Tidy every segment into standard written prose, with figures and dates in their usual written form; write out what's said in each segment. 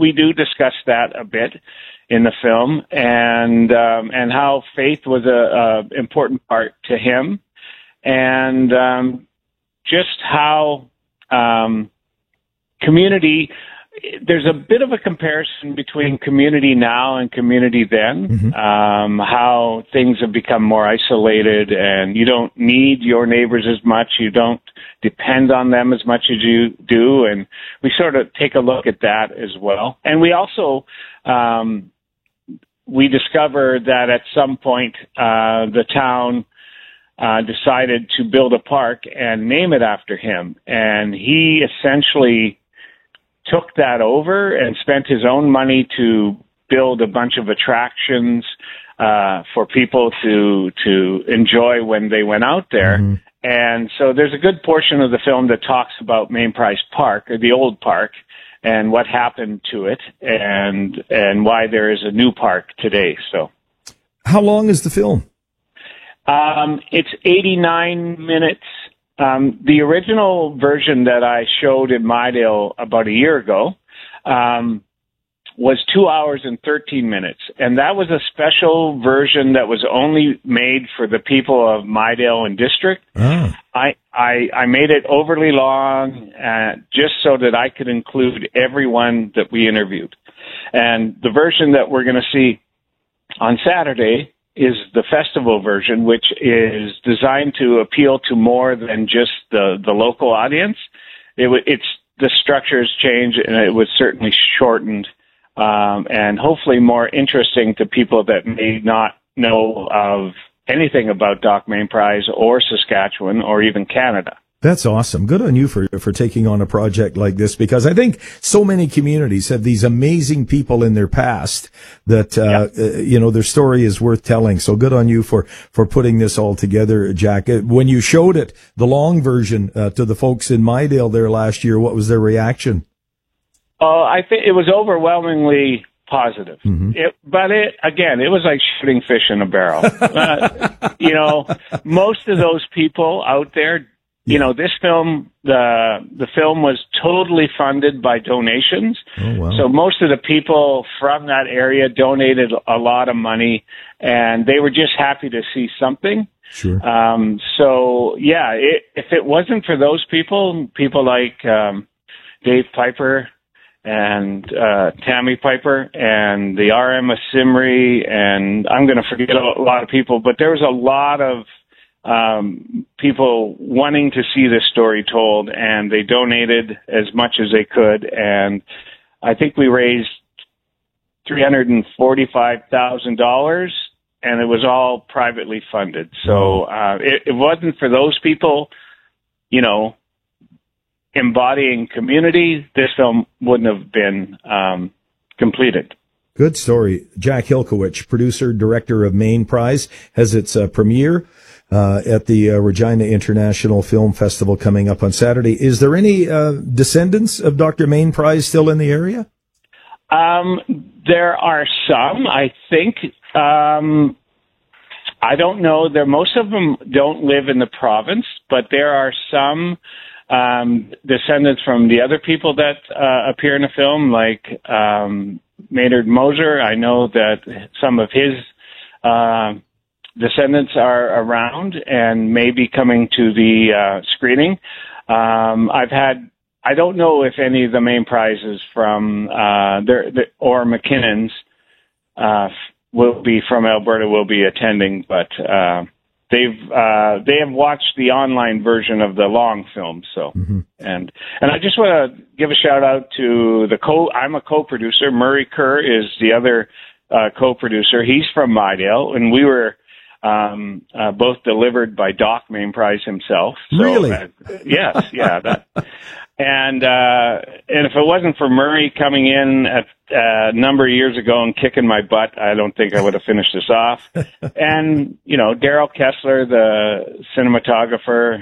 we do discuss that a bit in the film, and how faith was a important part to him, and just how Community. There's a bit of a comparison between Community now and Community then. Mm-hmm. How things have become more isolated, and you don't need your neighbors as much. You don't depend on them as much as you do, and we sort of take a look at that as well. And we also we discovered that at some point the town decided to build a park and name it after him, and he essentially took that over and spent his own money to build a bunch of attractions for people to enjoy when they went out there. Mm-hmm. And so there's a good portion of the film that talks about Main Prize Park, or the old park, and what happened to it, and why there is a new park today. So, how long is the film? It's 89 minutes. The original version that I showed in Mydale about a year ago was 2 hours and 13 minutes. And that was a special version that was only made for the people of Mydale and District. Oh. I made it overly long just so that I could include everyone that we interviewed. And the version that we're going to see on Saturday is the festival version, which is designed to appeal to more than just the local audience. The structure's changed, and it was certainly shortened, and hopefully more interesting to people that may not know of anything about Doc Main Prize or Saskatchewan or even Canada. That's awesome. Good on you for taking on a project like this, because I think so many communities have these amazing people in their past that, their story is worth telling. So good on you for putting this all together, Jack. When you showed it, the long version, to the folks in Mydale there last year, what was their reaction? I think it was overwhelmingly positive. Mm-hmm. But it was like shooting fish in a barrel. Most of those people out there, this film, the film was totally funded by donations. Oh, wow. So most of the people from that area donated a lot of money, and they were just happy to see something. Sure. If it wasn't for those people like Dave Piper and Tammy Piper and the RM Asimri, and I'm going to forget a lot of people, but there was a lot of people wanting to see this story told, and they donated as much as they could, and I think we raised $345,000, and it was all privately funded. So it wasn't for those people, embodying community, this film wouldn't have been completed. Good story. Jack Hilkowich, producer, director of Main Prize, has its premiere at the Regina International Film Festival coming up on Saturday. Is there any descendants of Dr. Main Prize still in the area? There are some, I think. I don't know. Most of them don't live in the province, but there are some descendants from the other people that appear in the film, like Maynard Moser. I know that some of his descendants are around and may be coming to the screening. I don't know if any of the Main Prizes from or McKinnon's will be from Alberta will be attending, but they have watched the online version of the long film. So, and I just want to give a shout out to I'm a co-producer. Murray Kerr is the other co-producer. He's from Mydale, and we were both delivered by Doc Main Prize himself. So, really? Yes, yeah. And if it wasn't for Murray coming in a number of years ago and kicking my butt, I don't think I would have finished this off. And, Daryl Kessler, the cinematographer,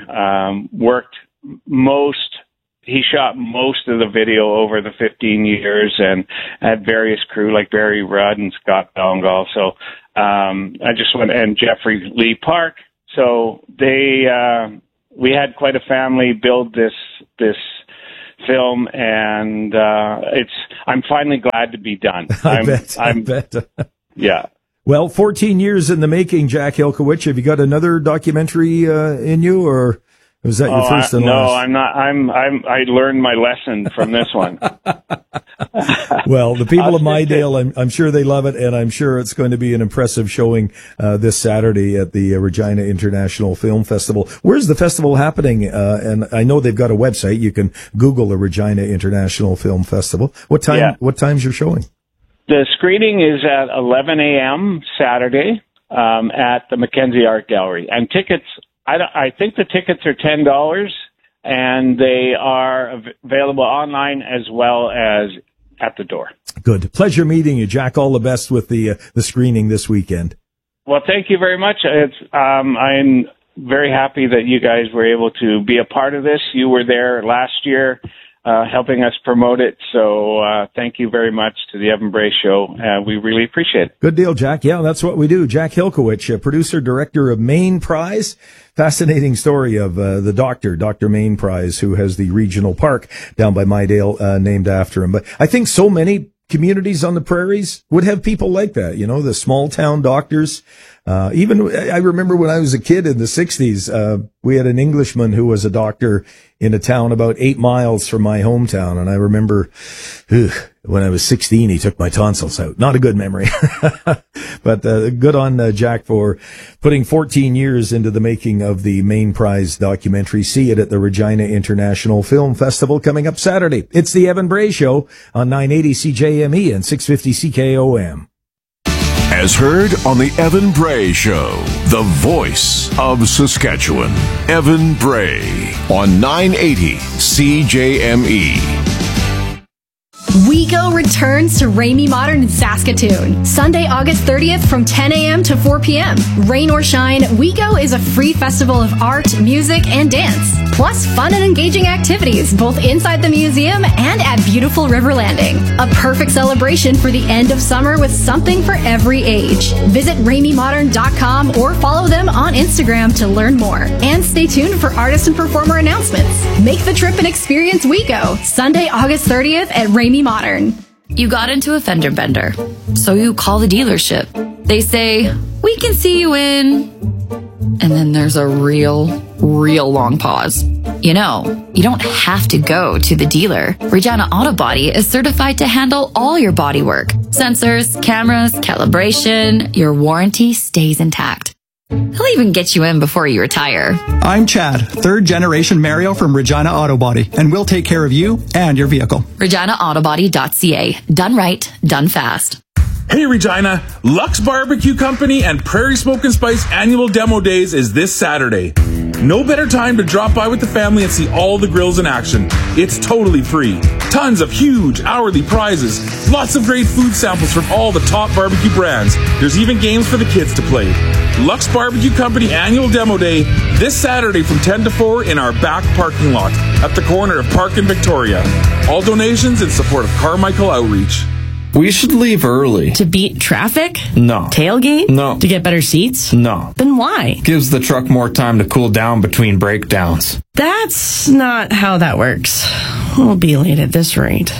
he shot most of the video over the 15 years and had various crew like Barry Rudd and Scott Bellengal. So, and Jeffrey Lee Park. So we had quite a family build this film, and I'm finally glad to be done. I bet. Yeah. Well, 14 years in the making, Jack Hilkowicz. Have you got another documentary in you, or was that your first and last? No, I'm not. I learned my lesson from this one. Well, the people of Mydale, I'm sure they love it, and I'm sure it's going to be an impressive showing this Saturday at the Regina International Film Festival. Where's the festival happening? And I know they've got a website. You can Google the Regina International Film Festival. What time? Yeah. What time's your showing? The screening is at 11 a.m. Saturday at the Mackenzie Art Gallery, and tickets. I think the tickets are $10, and they are available online as well as at the door. Good. Pleasure meeting you, Jack. All the best with the screening this weekend. Well, thank you very much. I'm very happy that you guys were able to be a part of this. You were there last year helping us promote it. So thank you very much to the Evan Bray Show. We really appreciate it. Good deal, Jack. Yeah, that's what we do. Jack Hilkowicz, producer, director of Maine Prize. Fascinating story of the Dr. Maine Prize, who has the regional park down by Mydale named after him. But I think so many communities on the prairies would have people like that, the small town doctors. Even I remember when I was a kid in the 60s, we had an Englishman who was a doctor in a town about 8 miles from my hometown. And I remember when I was 16, he took my tonsils out. Not a good memory, but good on Jack for putting 14 years into the making of the Maine Prize documentary. See it at the Regina International Film Festival coming up Saturday. It's the Evan Bray Show on 980 CJME and 650 CKOM. As heard on the Evan Bray Show, the voice of Saskatchewan, Evan Bray on 980 CJME. WeGo returns to Ramey Modern in Saskatoon, Sunday, August 30th from 10 a.m. to 4 p.m. Rain or shine, WeGo is a free festival of art, music, and dance, plus fun and engaging activities both inside the museum and at beautiful River Landing. A perfect celebration for the end of summer with something for every age. Visit RameyModern.com or follow them on Instagram to learn more. And stay tuned for artist and performer announcements. Make the trip and experience WeGo, Sunday, August 30th at Ramey Modern. You got into a fender bender, so you call the dealership. They say, "We can see you in," and then there's a real long pause. You don't have to go to the dealer. Regina Auto Body is certified to handle all your body work. Sensors, cameras, calibration, your warranty stays intact. He'll even get you in before you retire. I'm Chad, third generation Mario from Regina Auto Body, and we'll take care of you and your vehicle. ReginaAutobody.ca. Done right, done fast. Hey Regina, Lux Barbecue Company and Prairie Smoke and Spice annual demo days is this Saturday. No better time to drop by with the family and see all the grills in action. It's totally free. Tons of huge hourly prizes. Lots of great food samples from all the top barbecue brands. There's even games for the kids to play. Lux Barbecue Company annual demo day this Saturday from 10 to 4 in our back parking lot at the corner of Park and Victoria. All donations in support of Carmichael Outreach. We should leave early. To beat traffic? No. Tailgate? No. To get better seats? No. Then why? Gives the truck more time to cool down between breakdowns. That's not how that works. We'll be late at this rate.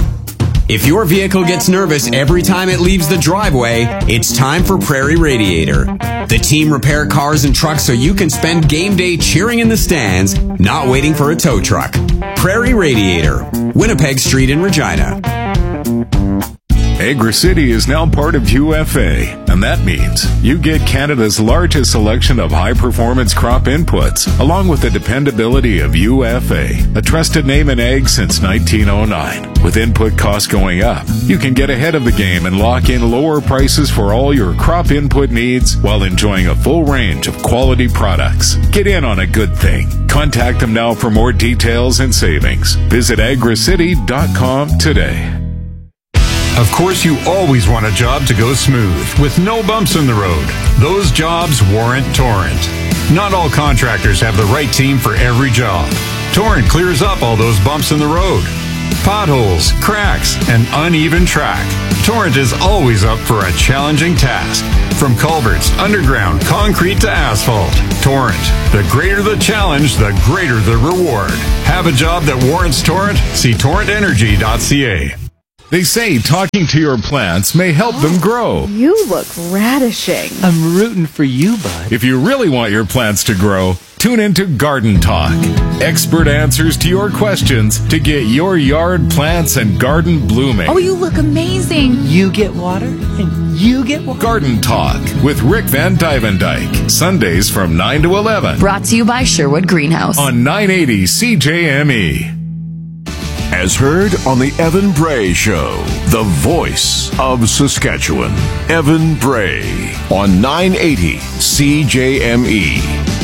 If your vehicle gets nervous every time it leaves the driveway, it's time for Prairie Radiator. The team repair cars and trucks so you can spend game day cheering in the stands, not waiting for a tow truck. Prairie Radiator, Winnipeg Street in Regina. Agri-City is now part of UFA, and that means you get Canada's largest selection of high-performance crop inputs, along with the dependability of UFA, a trusted name in ag since 1909. With input costs going up, you can get ahead of the game and lock in lower prices for all your crop input needs while enjoying a full range of quality products. Get in on a good thing. Contact them now for more details and savings. Visit agricity.com today. Of course, you always want a job to go smooth, with no bumps in the road. Those jobs warrant Torrent. Not all contractors have the right team for every job. Torrent clears up all those bumps in the road. Potholes, cracks, and uneven track. Torrent is always up for a challenging task. From culverts, underground, concrete to asphalt. Torrent. The greater the challenge, the greater the reward. Have a job that warrants Torrent? See torrentenergy.ca. They say talking to your plants may help them grow. You look radishing. I'm rooting for you, bud. If you really want your plants to grow, tune into Garden Talk. Expert answers to your questions to get your yard plants and garden blooming. Oh, you look amazing. You get water and you get water. Garden Talk with Rick Van Dyvendyke. Sundays from 9 to 11. Brought to you by Sherwood Greenhouse. On 980 CJME. As heard on the Evan Bray Show, the voice of Saskatchewan. Evan Bray on 980 CJME.